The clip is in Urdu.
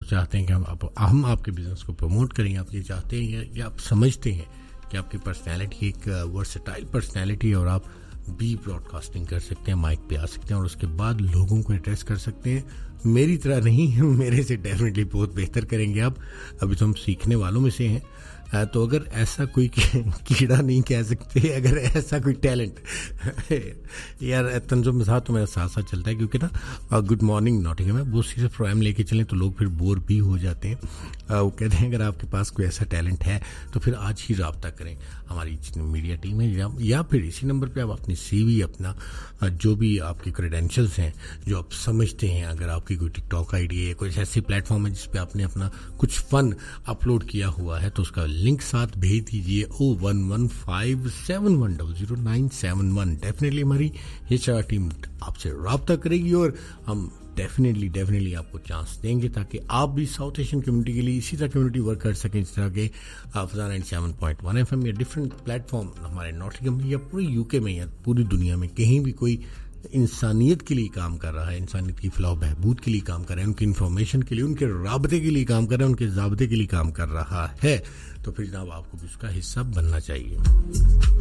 چاہتے ہیں کہ ہم آپ کے بزنس کو پروموٹ کریں, آپ یہ چاہتے ہیں یا آپ سمجھتے ہیں کہ آپ کی پرسنالٹی ایک ورسٹائل پرسنالٹی ہے اور آپ بھی براڈ کاسٹنگ کر سکتے ہیں, مائک پہ آ سکتے ہیں اور اس کے بعد لوگوں کو ایڈریس کر سکتے ہیں, میری طرح نہیں, میرے سے ڈیفینیٹلی بہت بہتر کریں گے آپ. ابھی تو ہم سیکھنے والوں میں سے ہیں. تو اگر ایسا کوئی کیڑا نہیں کہہ سکتے, اگر ایسا کوئی ٹیلنٹ یار تنظیم ساتھ تو میرا ساتھ ساتھ چلتا ہے, کیونکہ نا گڈ مارننگ ناٹنگھم میں وہ صرف پروگرام لے کے چلیں تو لوگ پھر بور بھی ہو جاتے ہیں. وہ کہتے ہیں اگر آپ کے پاس کوئی ایسا ٹیلنٹ ہے تو پھر آج ہی رابطہ کریں. ہماری میڈیا ٹیم ہے یا پھر اسی نمبر پہ آپ اپنی سی وی, اپنا جو بھی آپ کی کریڈینشلز ہیں جو آپ سمجھتے ہیں, اگر آپ کی کوئی ٹک ٹاک آئی ڈی ہے, کوئی ایسی پلیٹ فارم ہے جس پہ آپ نے اپنا کچھ فن اپلوڈ کیا ہوا ہے, تو اس کا لنک ساتھ بھیج دیجیے 01157100971. ڈیفینیٹلی ہماری HR ٹیم آپ سے رابطہ کرے گی اور ہم ڈیفینیٹلی آپ کو چانس دیں گے تاکہ آپ بھی ساؤتھ ایشین کمیونٹی کے لیے اسی طرح کمیونٹی ورک کر سکیں جس طرح کے فضا 97.1 FM یا ڈفرینٹ پلیٹ فارم ہمارے ناٹنگھم میں یا پوری UK میں یا پوری دنیا میں کہیں بھی کوئی انسانیت کے لیے کام کر رہا ہے, انسانیت کی فلاح و بہبود کے لیے کام کر رہا ہے, ان کی انفارمیشن کے لیے, ان کے رابطے کے لیے کام کر رہا ہے, ان کے ضابطے کے لیے کام کر رہا ہے, تو پھر جناب آپ کو بھی اس کا حصہ بننا چاہیے.